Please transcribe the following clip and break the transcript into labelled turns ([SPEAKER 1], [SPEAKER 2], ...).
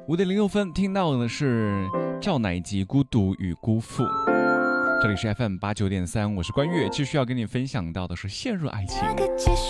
[SPEAKER 1] 5:06听到的是赵乃吉《孤独与辜负》，这里是 FM 89.3，我是关悦，继续要跟你分享到的是陷入爱情。